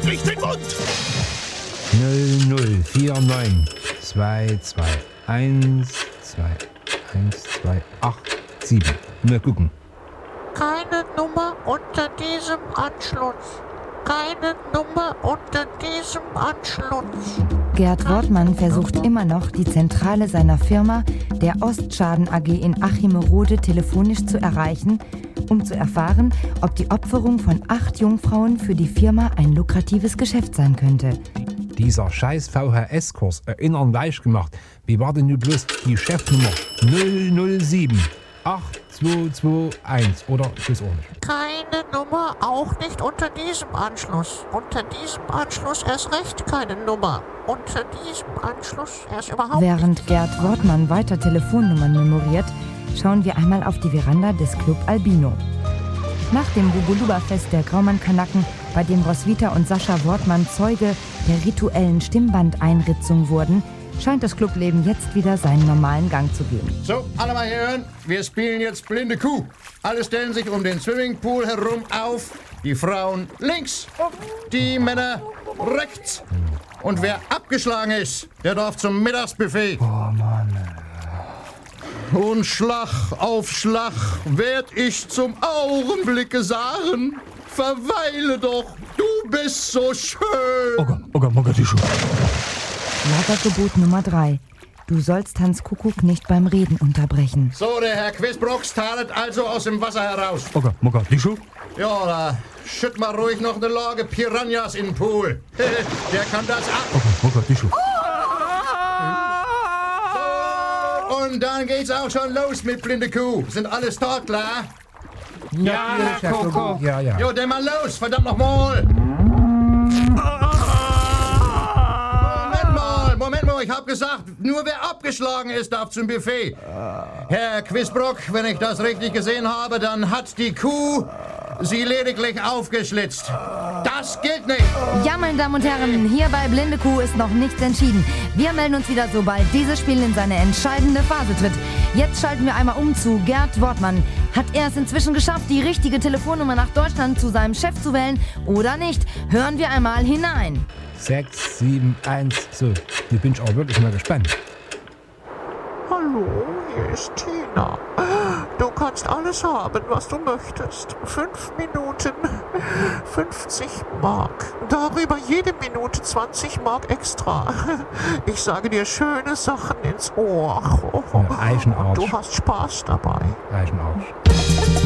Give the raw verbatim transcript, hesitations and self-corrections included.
endlich den Mund! null null vier neun zwei zwei eins zwei eins zwei acht sieben. Mal gucken. Keine Nummer unter diesem Anschluss. Keine Nummer unter diesem Anschluss. Gerd Wortmann versucht immer noch, die Zentrale seiner Firma, der Ostschaden A G in Achimerode, telefonisch zu erreichen, um zu erfahren, ob die Opferung von acht Jungfrauen für die Firma ein lukratives Geschäft sein könnte. Dieser scheiß V H S-Kurs erinnern weich gemacht. Wie war denn nun bloß die Chefnummer? null null sieben acht zwei zwei eins oder ich weiß auch nicht. Keine Nummer, auch nicht unter diesem Anschluss. Unter diesem Anschluss erst recht keine Nummer. Unter diesem Anschluss erst überhaupt Während Gerd Wortmann weiter Telefonnummern memoriert, schauen wir einmal auf die Veranda des Club Albino. Nach dem Bubuluba-Fest der Graumann-Kanaken, bei dem Roswitha und Sascha Wortmann Zeuge der rituellen Stimmbandeinritzung wurden, scheint das Clubleben jetzt wieder seinen normalen Gang zu gehen. So, alle mal hören, wir spielen jetzt blinde Kuh. Alle stellen sich um den Swimmingpool herum auf. Die Frauen links, die Männer rechts. Und wer abgeschlagen ist, der darf zum Mittagsbuffet. Oh Mann. Und Schlag auf Schlag werd ich zum Augenblicke sagen. Verweile doch, du bist so schön. Oga, Oga, Mogadischu. Lagergebot Nummer drei. Du sollst Hans Kuckuck nicht beim Reden unterbrechen. So, der Herr Quisbrooks talet also aus dem Wasser heraus. Oga, Mogadischu. Ja, da schütt mal ruhig noch eine Lage Piranhas in den Pool. Der kann das ab. Oga, Mogadischu. So, und dann geht's auch schon los mit blinde Kuh. Sind alle start klar? Ja, Herr Kuckuck. Ja, ja. Jo, dann mal los, verdammt nochmal. Moment mal, ich hab gesagt, nur wer abgeschlagen ist, darf zum Buffet. Herr Quisbrook, wenn ich das richtig gesehen habe, dann hat die Kuh sie lediglich aufgeschlitzt. Das gilt nicht. Ja, meine Damen und Herren, hier bei Blinde Kuh ist noch nichts entschieden. Wir melden uns wieder, sobald dieses Spiel in seine entscheidende Phase tritt. Jetzt schalten wir einmal um zu Gerd Wortmann. Hat er es inzwischen geschafft, die richtige Telefonnummer nach Deutschland zu seinem Chef zu wählen oder nicht? Hören wir einmal hinein. sechs sieben eins. So, hier bin ich auch wirklich mal gespannt. Hallo, hier ist Tina. Du kannst alles haben, was du möchtest. Fünf Minuten, fünfzig Mark. Darüber jede Minute zwanzig Mark extra. Ich sage dir schöne Sachen ins Ohr. Ja, Eichenarsch. Du hast Spaß dabei. Eichenarsch.